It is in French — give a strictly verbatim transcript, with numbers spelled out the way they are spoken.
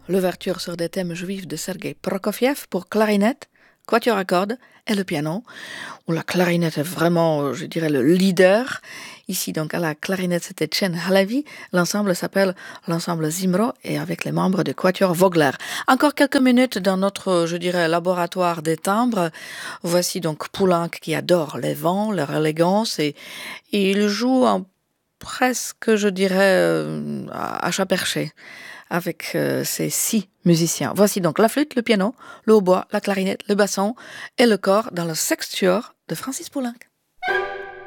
l'ouverture sur des thèmes juifs de Sergei Prokofiev pour clarinette, quatuor à cordes et le piano, où la clarinette est vraiment, je dirais, le leader. Ici, donc, à la clarinette, c'était Chen Halavi. L'ensemble s'appelle l'ensemble Zimro et avec les membres de Quatuor Vogler. Encore quelques minutes dans notre, je dirais, laboratoire des timbres. Voici donc Poulenc qui adore les vents, leur élégance et, et il joue en presque, je dirais, euh, à chat perché avec euh, ces six musiciens. Voici donc la flûte, le piano, le hautbois, la clarinette, le basson et le corps dans le sextuor de Francis Poulenc.